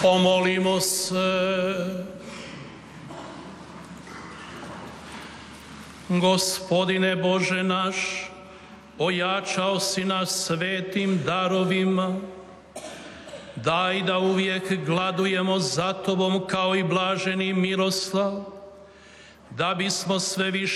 Pomolimo se. Gospodine Bože naš, ojačao si nas svetim darovima, daj da uvijek gladujemo za Tobom kao i blaženi Miroslav, da bismo sve više